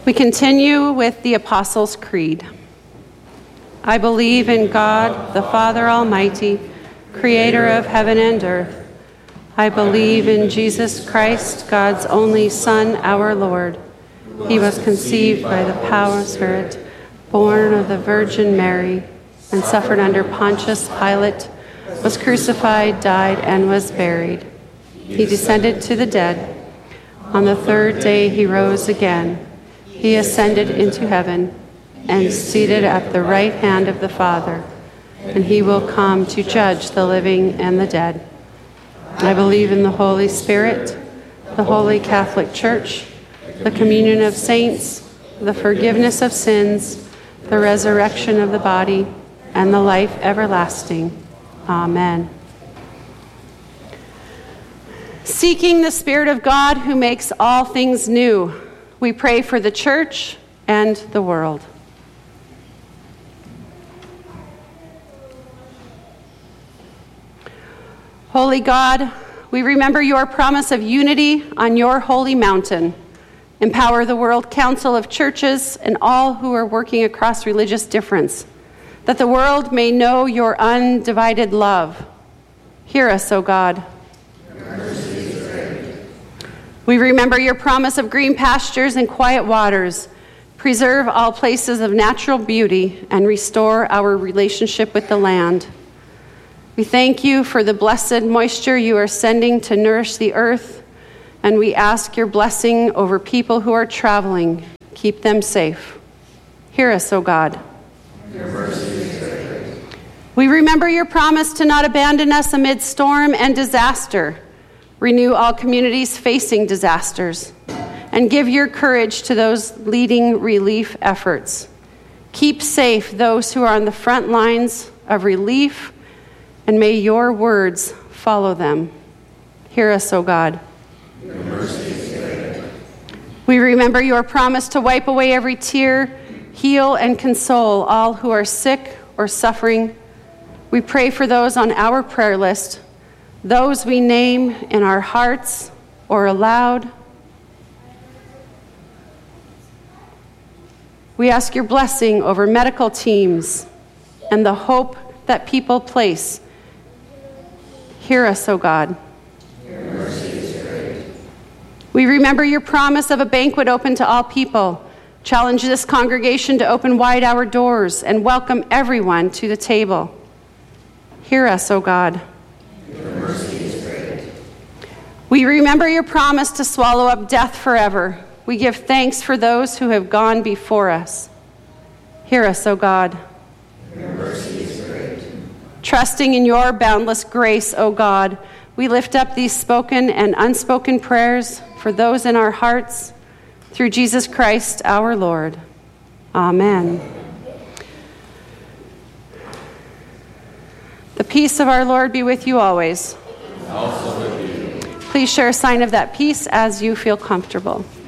We continue with the Apostles' Creed. I believe in God, the Father Almighty, creator of heaven and earth. I believe in Jesus Christ, God's only Son, our Lord. He was conceived by the power of the Spirit, born of the Virgin Mary, and suffered under Pontius Pilate, was crucified, died, and was buried. He descended to the dead. On the third day he rose again. He ascended into heaven and seated at the right hand of the Father, and he will come to judge the living and the dead. I believe in the Holy Spirit, the Holy Catholic Church, the communion of saints, the forgiveness of sins, the resurrection of the body, and the life everlasting. Amen. Seeking the Spirit of God who makes all things new, we pray for the church and the world. Holy God, we remember your promise of unity on your holy mountain. Empower the World Council of Churches and all who are working across religious difference, that the world may know your undivided love. Hear us, O God. Your mercy is great. We remember your promise of green pastures and quiet waters. Preserve all places of natural beauty and restore our relationship with the land. We thank you for the blessed moisture you are sending to nourish the earth, and we ask your blessing over people who are traveling. Keep them safe. Hear us, O God. Your mercy is great. We remember your promise to not abandon us amid storm and disaster. Renew all communities facing disasters, and give your courage to those leading relief efforts. Keep safe those who are on the front lines of relief, and may your words follow them. Hear us, O God. Your mercy is great. We remember your promise to wipe away every tear, heal and console all who are sick or suffering. We pray for those on our prayer list, those we name in our hearts or aloud. We ask your blessing over medical teams and the hope that people place. Hear us, O God. Your mercy is great. We remember your promise of a banquet open to all people. Challenge this congregation to open wide our doors and welcome everyone to the table. Hear us, O God. Your mercy is great. We remember your promise to swallow up death forever. We give thanks for those who have gone before us. Hear us, O God. Your mercy is great. Trusting in your boundless grace, O God, we lift up these spoken and unspoken prayers for those in our hearts, through Jesus Christ our Lord. Amen. The peace of our Lord be with you always. Also with you. Please share a sign of that peace as you feel comfortable.